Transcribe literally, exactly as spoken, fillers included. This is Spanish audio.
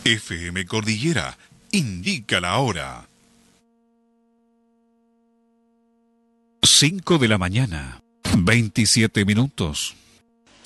F M Cordillera indica la hora. cinco de la mañana, veintisiete minutos.